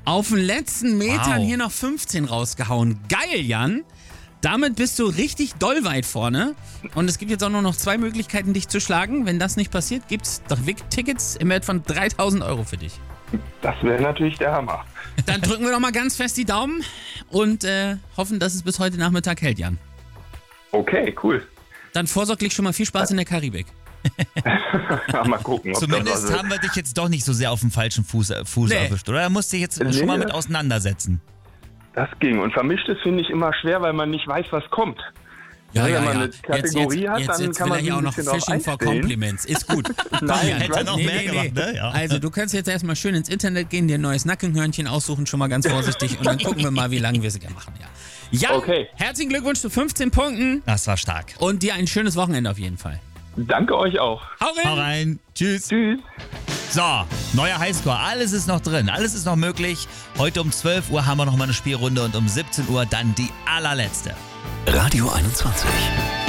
Auf den letzten Metern hier noch 15 rausgehauen. Geil, Jan. Damit bist du richtig doll weit vorne. Und es gibt jetzt auch nur noch 2 Möglichkeiten, dich zu schlagen. Wenn das nicht passiert, gibt es doch Tickets im Wert von 3.000 € für dich. Das wäre natürlich der Hammer. Dann drücken wir doch mal ganz fest die Daumen und hoffen, dass es bis heute Nachmittag hält, Jan. Okay, cool. Dann vorsorglich schon mal viel Spaß in der Karibik. Mal gucken. Ob Zumindest haben wir dich jetzt doch nicht so sehr auf dem falschen Fuß erwischt, oder? Da musst du dich jetzt schon mal mit auseinandersetzen. Das ging. Und Vermischtes finde ich immer schwer, weil man nicht weiß, was kommt. Ja. Wenn man eine Kategorie hat, dann kann man will er hier auch noch Fishing for Compliments. Ist gut. Nein, hätte er noch mehr gemacht, ne? Ja. Also du kannst jetzt erstmal schön ins Internet gehen, dir ein neues Nackenhörnchen aussuchen, schon mal ganz vorsichtig. Und dann gucken wir mal, wie lange wir es machen. Ja, okay. Herzlichen Glückwunsch zu 15 Punkten. Das war stark. Und dir ein schönes Wochenende auf jeden Fall. Danke euch auch. Hau rein. Tschüss. Tschüss. So, neuer Highscore. Alles ist noch drin. Alles ist noch möglich. Heute um 12 Uhr haben wir noch mal eine Spielrunde und um 17 Uhr dann die allerletzte. Radio 21.